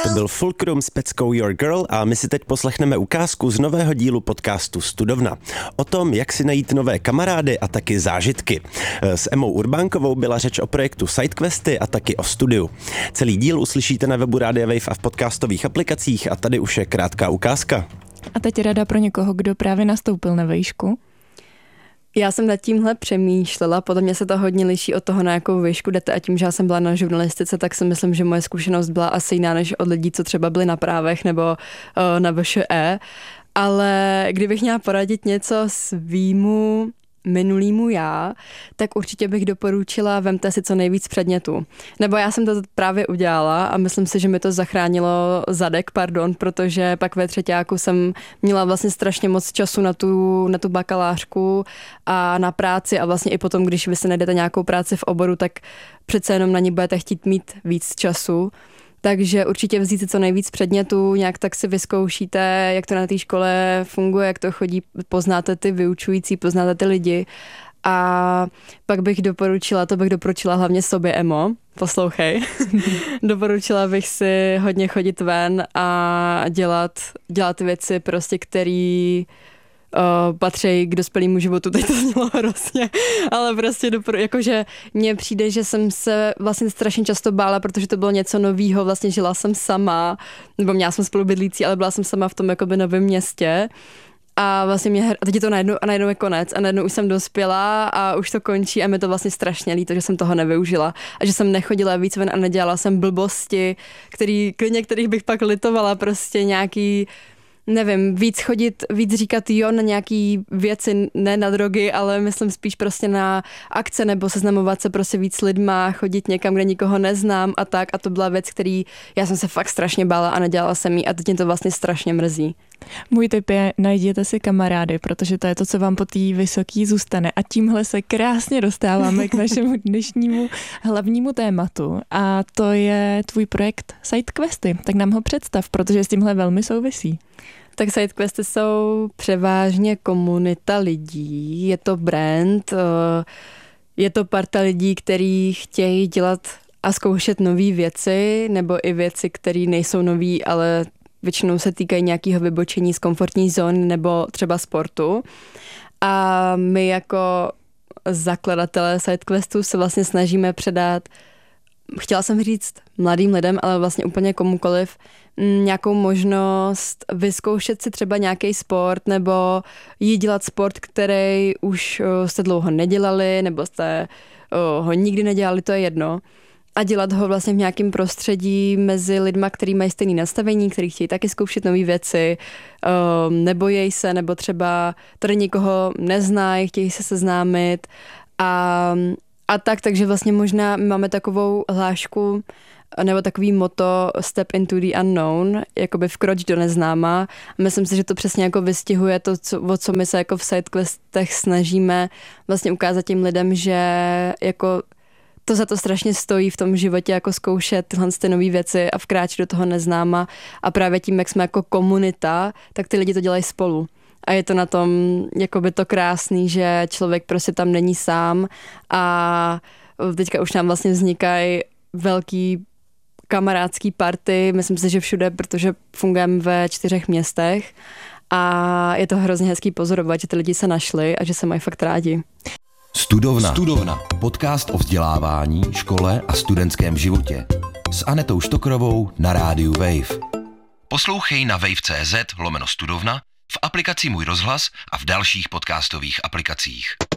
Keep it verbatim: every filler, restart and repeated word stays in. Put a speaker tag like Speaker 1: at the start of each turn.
Speaker 1: byl Fulcrum s peckou Your Girl a my si teď poslechneme ukázku z nového dílu podcastu Studovna. O tom, jak si najít nové kamarády a taky zážitky. S Emou Urbánkovou byla řeč o projektu Sidequesty a taky o studiu. Celý díl uslyšíte na webu Rádia Wave a v podcastových aplikacích a tady už je krátká ukázka.
Speaker 2: A teď rada pro někoho, kdo právě nastoupil na výšku.
Speaker 3: Já jsem nad tímhle přemýšlela, podle mě se to hodně liší od toho, na jakou výšku jdete, a tím, že já jsem byla na žurnalistice, tak si myslím, že moje zkušenost byla asi jiná než od lidí, co třeba byli na právech nebo uh, na V Š E. Ale kdybych měla poradit něco svýmu minulýmu já, tak určitě bych doporučila, vemte si co nejvíc předmětů. Nebo já jsem to právě udělala a myslím si, že mi to zachránilo zadek, pardon, protože pak ve třeťáku jsem měla vlastně strašně moc času na tu, na tu bakalářku a na práci a vlastně i potom, když vy si najdete nějakou práci v oboru, tak přece jenom na ní budete chtít mít víc času. Takže určitě vzít si co nejvíc předmětů, nějak tak si vyzkoušíte, jak to na té škole funguje, jak to chodí, poznáte ty vyučující, poznáte ty lidi. A pak bych doporučila, to bych doporučila hlavně sobě, Emo, poslouchej. Doporučila bych si hodně chodit ven a dělat, dělat věci prostě, který Uh, patří k dospělému životu, teď to znělo hrozně, ale prostě dopro, jakože mně přijde, že jsem se vlastně strašně často bála, protože to bylo něco novýho, vlastně žila jsem sama, nebo měla jsem spolubydlící, ale byla jsem sama v tom jakoby novém městě a vlastně mě, a teď je to najednou, a najednou je konec a najednou už jsem dospěla a už to končí a mi to vlastně strašně líto, že jsem toho nevyužila a že jsem nechodila víc ven a nedělala jsem blbosti, který, klidně kterých bych pak litovala, prostě nějaký nevím, víc chodit, víc říkat jo na nějaký věci, ne na drogy, ale myslím spíš prostě na akce nebo seznamovat se prostě víc s lidma, chodit někam, kde nikoho neznám a tak. A to byla věc, který já jsem se fakt strašně bála a nedělala jsem jí a teď mě to vlastně strašně mrzí.
Speaker 2: Můj tip je, najděte si kamarády, protože to je to, co vám po té vysoký zůstane. A tímhle se krásně dostáváme k našemu dnešnímu hlavnímu tématu. A to je tvůj projekt Sidequesty. Tak nám ho představ, protože s tímhle velmi souvisí.
Speaker 3: Tak Sidequesty jsou převážně komunita lidí, je to brand, je to parta lidí, kteří chtějí dělat a zkoušet nové věci, nebo i věci, které nejsou nové, ale většinou se týkají nějakého vybočení z komfortní zóny nebo třeba sportu. A my jako zakladatelé Sidequestů se vlastně snažíme předat, chtěla jsem říct mladým lidem, ale vlastně úplně komukoliv, nějakou možnost vyzkoušet si třeba nějaký sport nebo jít dělat sport, který už jste dlouho nedělali nebo jste ho nikdy nedělali, to je jedno. A dělat ho vlastně v nějakém prostředí mezi lidma, kteří mají stejné nastavení, kteří chtějí taky zkoušet nové věci, nebojí se, nebo třeba tady nikoho neznají, chtějí se seznámit a, a tak, takže vlastně možná máme takovou hlášku nebo takový motto Step into the unknown, jakoby vkroč do neznáma. Myslím si, že to přesně jako vystihuje to, co, o co my se jako v Sidequestech snažíme vlastně ukázat těm lidem, že jako to za to strašně stojí v tom životě, jako zkoušet tyhle ty nové věci a vkráčet do toho neznáma. A právě tím, jak jsme jako komunita, tak ty lidi to dělají spolu. A je to na tom jakoby to krásný, že člověk prostě tam není sám a teďka už nám vlastně vznikají velký kamarádský party, myslím si, že všude, protože fungujeme ve čtyřech městech a je to hrozně hezký pozorovat, že ty lidi se našli a že se mají fakt rádi.
Speaker 4: Studovna. Studovna. Podcast o vzdělávání, škole a studentském životě. S Anetou Štokrovou na rádiu Wave. Poslouchej na wave tečka cz lomeno studovna, v aplikaci Můj rozhlas a v dalších podcastových aplikacích.